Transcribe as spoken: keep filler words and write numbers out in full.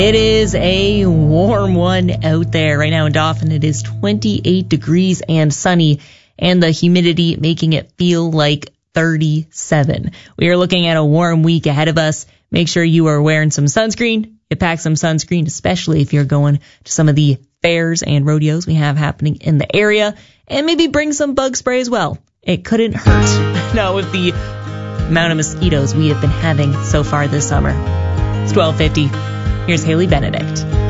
It is a warm one out there right now in Dauphin. It is twenty-eight degrees and sunny, and the humidity making it feel like thirty-seven. We are looking at a warm week ahead of us. Make sure you are wearing some sunscreen. You pack some sunscreen, especially if you're going to some of the fairs and rodeos we have happening in the area. And maybe bring some bug spray as well. It couldn't hurt. Not with the amount of mosquitoes we have been having so far this summer. It's twelve fifty. Here's Haley Benedict.